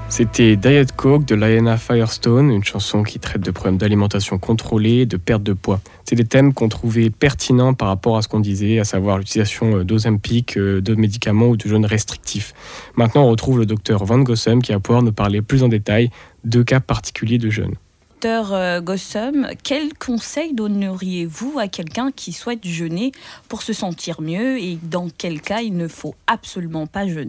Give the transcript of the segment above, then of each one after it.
C'était Diet Coke de Lyanna Firestone, une chanson qui traite de problèmes d'alimentation contrôlée, de perte de poids. C'est des thèmes qu'on trouvait pertinents par rapport à ce qu'on disait, à savoir l'utilisation d'Ozempic, de médicaments ou de jeûnes restrictifs. Maintenant, on retrouve le docteur Van Gossem qui va pouvoir nous parler plus en détail de cas particuliers de jeûne. Docteur Gossem, quel conseil donneriez-vous à quelqu'un qui souhaite jeûner pour se sentir mieux et dans quel cas il ne faut absolument pas jeûner ?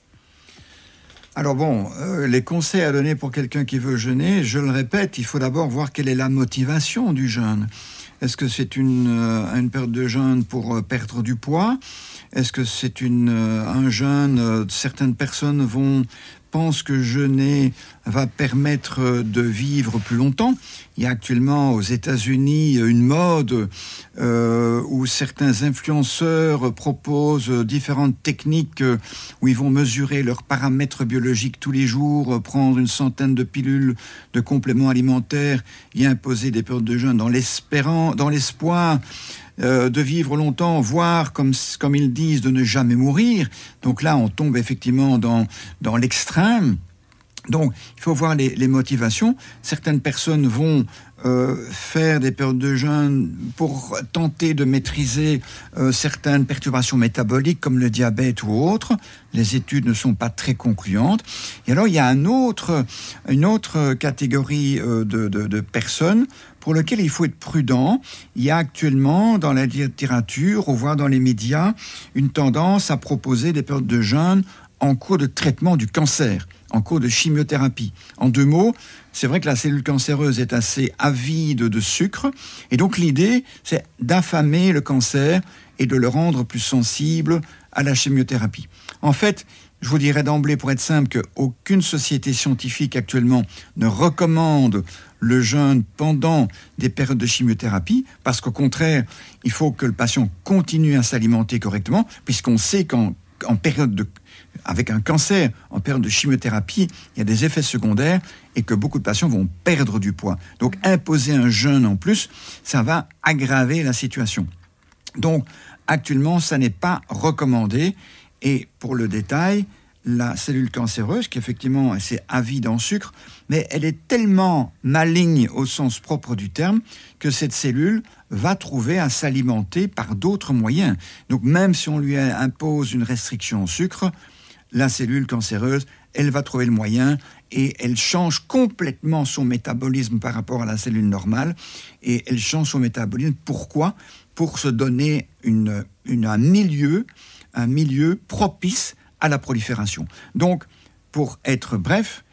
Alors les conseils à donner pour quelqu'un qui veut jeûner, je le répète, il faut d'abord voir quelle est la motivation du jeûne. Est-ce que c'est une période de jeûne pour perdre du poids ? Est-ce que c'est un jeûne, certaines personnes pensent que jeûner va permettre de vivre plus longtemps. Il y a actuellement aux États-Unis une mode où certains influenceurs proposent différentes techniques où ils vont mesurer leurs paramètres biologiques tous les jours, prendre une centaine de pilules de compléments alimentaires et imposer des périodes de jeûne dans l'espoir de vivre longtemps, voire, comme ils disent, de ne jamais mourir. Donc là, on tombe effectivement dans l'extrême. Donc, il faut voir les motivations. Certaines personnes vont faire des périodes de jeûne pour tenter de maîtriser certaines perturbations métaboliques, comme le diabète ou autres. Les études ne sont pas très concluantes. Et alors, il y a une autre catégorie de personnes pour lequel il faut être prudent. Il y a actuellement dans la littérature, ou voire dans les médias, une tendance à proposer des périodes de jeûne en cours de traitement du cancer, en cours de chimiothérapie. En deux mots, c'est vrai que la cellule cancéreuse est assez avide de sucre, et donc l'idée, c'est d'affamer le cancer et de le rendre plus sensible à la chimiothérapie. En fait, je vous dirais d'emblée, pour être simple, qu'aucune société scientifique actuellement ne recommande le jeûne pendant des périodes de chimiothérapie, parce qu'au contraire, il faut que le patient continue à s'alimenter correctement, puisqu'on sait avec un cancer, en période de chimiothérapie, il y a des effets secondaires et que beaucoup de patients vont perdre du poids. Donc, imposer un jeûne en plus, ça va aggraver la situation. Donc, actuellement, ça n'est pas recommandé. Et pour le détail, la cellule cancéreuse, qui effectivement est assez avide en sucre, mais elle est tellement maligne au sens propre du terme que cette cellule va trouver à s'alimenter par d'autres moyens. Donc même si on lui impose une restriction au sucre, la cellule cancéreuse, elle va trouver le moyen et elle change complètement son métabolisme par rapport à la cellule normale. Et elle change son métabolisme. Pourquoi ? Pour se donner un milieu propice à la prolifération. Donc, pour être bref,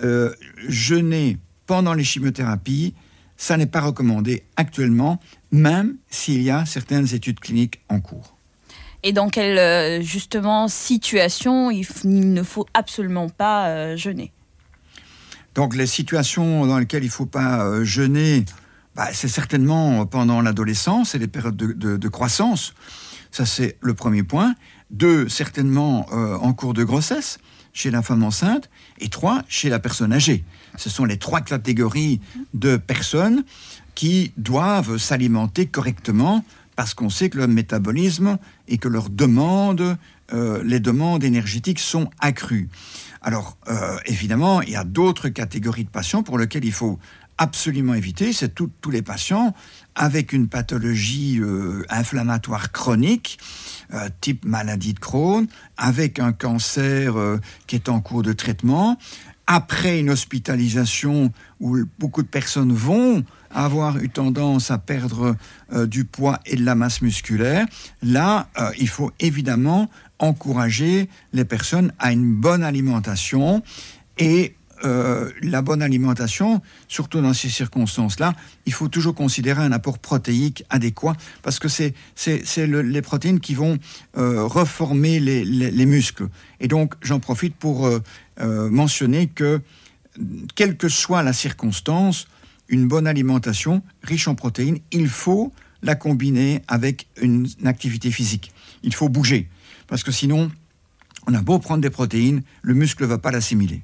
jeûner pendant les chimiothérapies, ça n'est pas recommandé actuellement, même s'il y a certaines études cliniques en cours. Et dans quelle, situation il ne faut absolument pas jeûner ? Donc, les situations dans lesquelles il ne faut pas jeûner, c'est certainement pendant l'adolescence et les périodes de croissance. Ça, c'est le premier point. 2, certainement en cours de grossesse, chez la femme enceinte. Et 3, chez la personne âgée. Ce sont les 3 catégories de personnes qui doivent s'alimenter correctement parce qu'on sait que leur métabolisme et que leurs demandes, les demandes énergétiques sont accrues. Alors, évidemment, il y a d'autres catégories de patients pour lesquels il faut absolument éviter, c'est tous les patients avec une pathologie inflammatoire chronique, type maladie de Crohn, avec un cancer qui est en cours de traitement, après une hospitalisation où beaucoup de personnes vont avoir eu tendance à perdre du poids et de la masse musculaire. Là, il faut évidemment encourager les personnes à une bonne alimentation et la bonne alimentation, surtout dans ces circonstances-là, il faut toujours considérer un apport protéique adéquat parce que c'est les protéines qui vont reformer les muscles. Et donc, j'en profite pour mentionner que, quelle que soit la circonstance, une bonne alimentation riche en protéines, il faut la combiner avec une activité physique. Il faut bouger parce que sinon, on a beau prendre des protéines, le muscle ne va pas l'assimiler.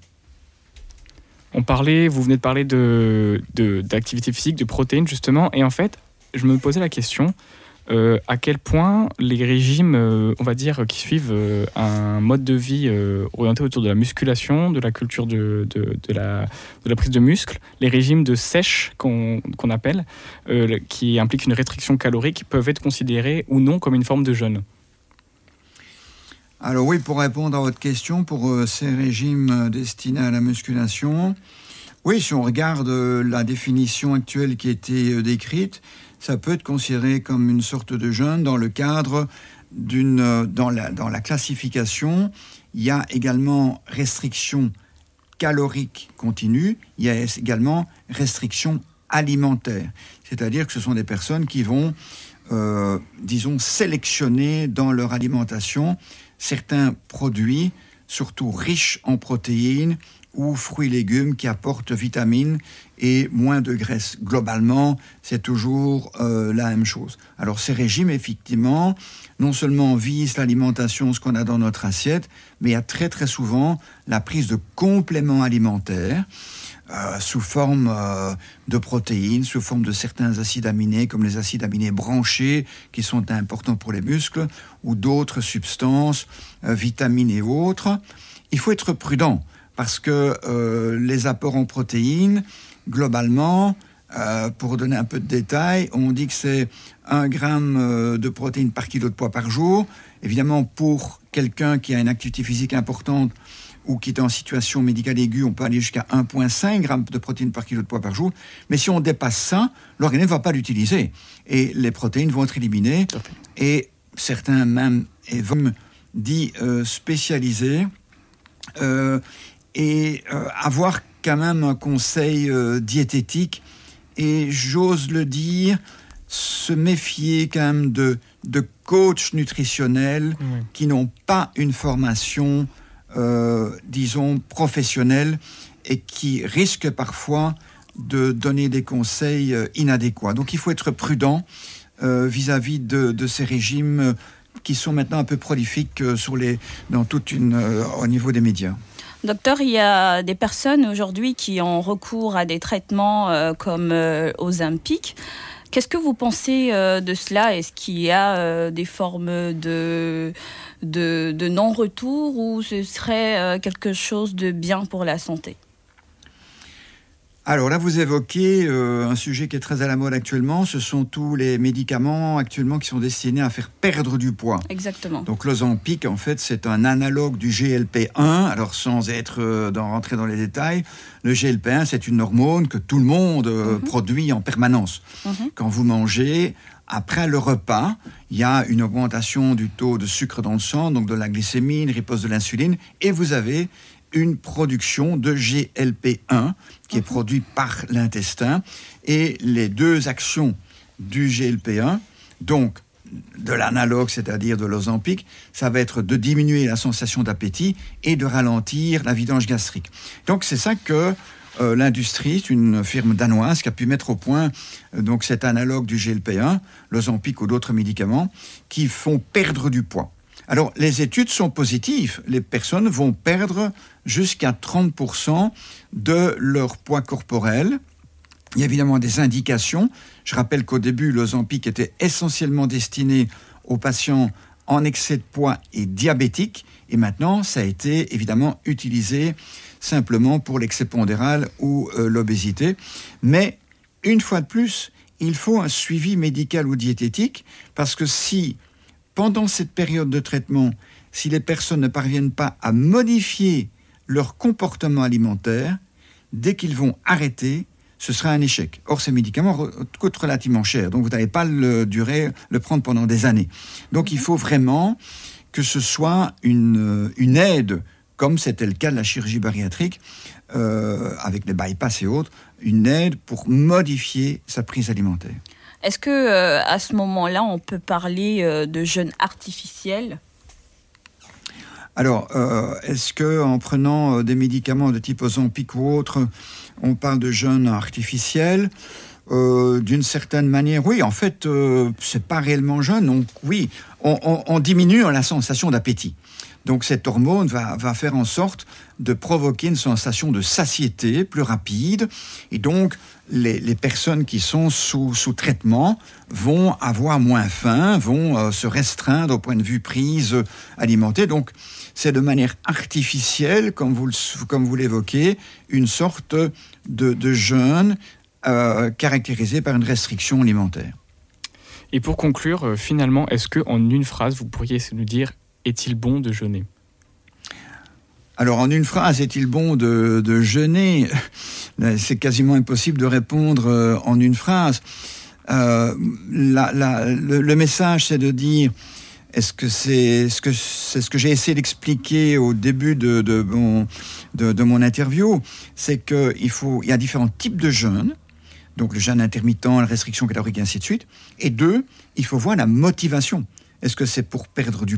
Vous venez de parler d'activité physique, de protéines justement, et en fait, je me posais la question, à quel point les régimes, on va dire, qui suivent un mode de vie orienté autour de la musculation, de la culture de la prise de muscle, les régimes de sèche qu'on appelle, qui impliquent une restriction calorique, peuvent être considérés ou non comme une forme de jeûne. Alors oui, pour répondre à votre question, pour ces régimes destinés à la musculation, oui, si on regarde la définition actuelle qui a été décrite, ça peut être considéré comme une sorte de jeûne dans le cadre dans la classification. Il y a également restriction calorique continue, il y a également restriction alimentaire. C'est-à-dire que ce sont des personnes qui vont, sélectionner dans leur alimentation certains produits, surtout riches en protéines, ou fruits et légumes qui apportent vitamines et moins de graisse. Globalement, c'est toujours la même chose. Alors ces régimes, effectivement, non seulement visent l'alimentation, ce qu'on a dans notre assiette, mais il y a très très souvent la prise de compléments alimentaires sous forme de protéines, sous forme de certains acides aminés, comme les acides aminés branchés, qui sont importants pour les muscles, ou d'autres substances, vitamines et autres. Il faut être prudent, parce que les apports en protéines, globalement, pour donner un peu de détails, on dit que c'est 1 gramme de protéines par kilo de poids par jour. Évidemment, pour quelqu'un qui a une activité physique importante ou qui est en situation médicale aiguë, on peut aller jusqu'à 1,5 g de protéines par kilo de poids par jour. Mais si on dépasse ça, l'organisme ne va pas l'utiliser. Et les protéines vont être éliminées. Et certains même dits spécialisés et avoir quand même un conseil diététique et, j'ose le dire, se méfier quand même de coachs nutritionnels qui n'ont pas une formation, professionnelle et qui risquent parfois de donner des conseils inadéquats. Donc il faut être prudent vis-à-vis de ces régimes qui sont maintenant un peu prolifiques au niveau des médias. Docteur, il y a des personnes aujourd'hui qui ont recours à des traitements comme Ozempic. Qu'est-ce que vous pensez de cela ? Est-ce qu'il y a des formes de non-retour ou ce serait quelque chose de bien pour la santé ? Alors là, vous évoquez un sujet qui est très à la mode actuellement. Ce sont tous les médicaments actuellement qui sont destinés à faire perdre du poids. Exactement. Donc l'Ozempic, en fait, c'est un analogue du GLP-1. Alors sans rentrer dans les détails, le GLP-1, c'est une hormone que tout le monde produit en permanence. Quand vous mangez, après le repas, il y a une augmentation du taux de sucre dans le sang, donc de la glycémie, une riposte de l'insuline, et vous avez une production de GLP-1 qui est produite par l'intestin. Et les deux actions du GLP-1, donc de l'analogue, c'est-à-dire de l'Ozempic, ça va être de diminuer la sensation d'appétit et de ralentir la vidange gastrique. Donc c'est ça que l'industrie, c'est une firme danoise qui a pu mettre au point donc cet analogue du GLP-1, l'Ozempic ou d'autres médicaments, qui font perdre du poids. Alors, les études sont positives. Les personnes vont perdre jusqu'à 30% de leur poids corporel. Il y a évidemment des indications. Je rappelle qu'au début, l'Ozempic était essentiellement destiné aux patients en excès de poids et diabétiques. Et maintenant, ça a été évidemment utilisé simplement pour l'excès pondéral ou l'obésité. Mais, une fois de plus, il faut un suivi médical ou diététique, parce que si pendant cette période de traitement, si les personnes ne parviennent pas à modifier leur comportement alimentaire, dès qu'ils vont arrêter, ce sera un échec. Or, ces médicaments coûtent relativement cher, donc vous n'allez pas le prendre pendant des années. Donc, il faut vraiment que ce soit une aide, comme c'était le cas de la chirurgie bariatrique, avec les bypass et autres, une aide pour modifier sa prise alimentaire. Est-ce que à ce moment-là, on peut parler de jeûne artificiel ? Alors, est-ce qu'en prenant des médicaments de type Ozempic ou autre, on parle de jeûne artificiel ? D'une certaine manière, oui. En fait, c'est pas réellement jeûne. Donc, oui, on diminue la sensation d'appétit. Donc cette hormone va faire en sorte de provoquer une sensation de satiété plus rapide. Et donc les personnes qui sont sous traitement vont avoir moins faim, vont se restreindre au point de vue prise alimentaire. Donc c'est de manière artificielle, comme vous l'évoquez, une sorte de jeûne caractérisé par une restriction alimentaire. Et pour conclure, finalement, est-ce qu'en une phrase, vous pourriez nous dire, est-il bon de jeûner ? Alors, en une phrase, est-il bon de jeûner ? C'est quasiment impossible de répondre en une phrase. Le message, c'est de dire, est-ce que c'est ce que j'ai essayé d'expliquer au début de mon interview, c'est qu'il y a différents types de jeûnes. Donc le jeûne intermittent, la restriction calorique, et ainsi de suite. Et 2, il faut voir la motivation. Est-ce que c'est pour perdre du poids ?